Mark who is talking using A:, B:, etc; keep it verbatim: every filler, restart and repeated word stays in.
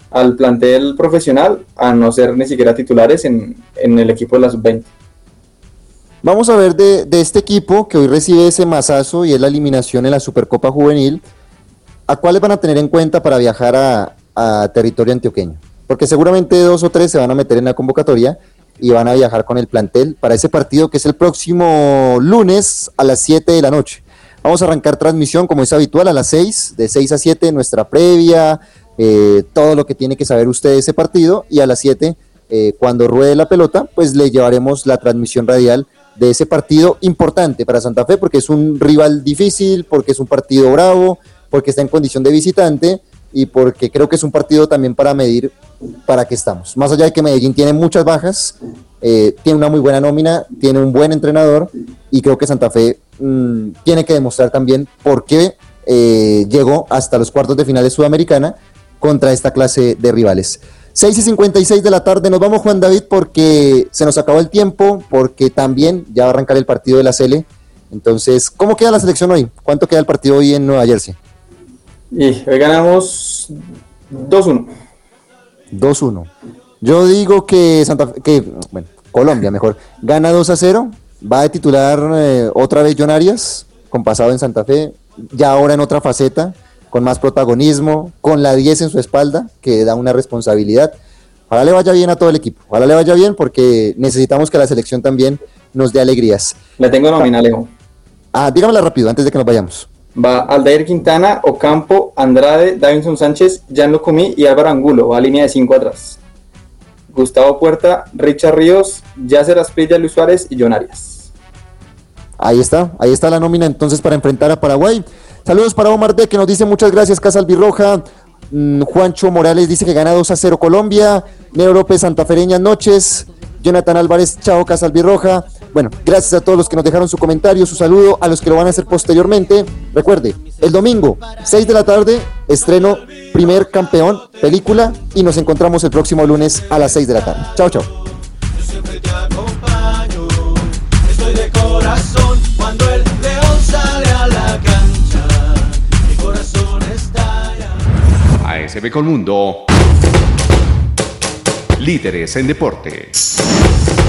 A: al plantel profesional, a no ser ni siquiera titulares en, en el equipo de la sub veinte.
B: Vamos a ver de, de este equipo que hoy recibe ese mazazo y es la eliminación en la Supercopa Juvenil, ¿a cuáles van a tener en cuenta para viajar a, a territorio antioqueño? Porque seguramente dos o tres se van a meter en la convocatoria y van a viajar con el plantel para ese partido que es el próximo lunes a las siete de la noche. Vamos a arrancar transmisión como es habitual a las seis, de seis a siete nuestra previa, eh, todo lo que tiene que saber usted de ese partido, y a las siete eh, cuando ruede la pelota pues le llevaremos la transmisión radial de ese partido importante para Santa Fe, porque es un rival difícil, porque es un partido bravo, porque está en condición de visitante y porque creo que es un partido también para medir para qué estamos. Más allá de que Medellín tiene muchas bajas, eh, tiene una muy buena nómina, tiene un buen entrenador y creo que Santa Fe mmm, tiene que demostrar también por qué eh, llegó hasta los cuartos de final de Sudamericana contra esta clase de rivales. seis y cincuenta y seis de la tarde, nos vamos, Juan David, porque se nos acabó el tiempo, porque también ya va a arrancar el partido de la Sele. Entonces, ¿cómo queda la selección hoy? ¿Cuánto queda el partido hoy en Nueva Jersey?
A: Y hoy ganamos dos uno.
B: dos uno. Yo digo que Santa Fe, que, bueno, Colombia mejor, gana dos a cero, va a titular eh, otra vez John Arias, con pasado en Santa Fe, ya ahora en otra faceta, con más protagonismo, con la diez en su espalda, que da una responsabilidad. Ojalá le vaya bien a todo el equipo, ojalá le vaya bien, porque necesitamos que la selección también nos dé alegrías.
A: Le tengo nómina, Alejo.
B: Ah, dígamela rápido, antes de que nos vayamos.
A: Va Aldair Quintana, Ocampo, Andrade, Davinson Sánchez, Jan Locomí y Álvaro Angulo, va a línea de cinco atrás. Gustavo Puerta, Richard Ríos, Yasser Asprilla, Luis Suárez y John Arias.
B: Ahí está, ahí está la nómina entonces para enfrentar a Paraguay. Saludos para Omar D, que nos dice muchas gracias, Casa Albirroja. Mm, Juancho Morales dice que gana dos a cero Colombia. Neo López, santafereñas noches. Jonathan Álvarez, chao, Casa Albirroja. Bueno, gracias a todos los que nos dejaron su comentario, su saludo, a los que lo van a hacer posteriormente. Recuerde, el domingo, seis de la tarde, estreno Primer Campeón, película, y nos encontramos el próximo lunes a las seis de la tarde. Chao, chao.
C: Yo siempre te acompaño, estoy de corazón cuando el león sale a la cancha, mi corazón estalla.
D: A S B Colmundo, líderes en deportes.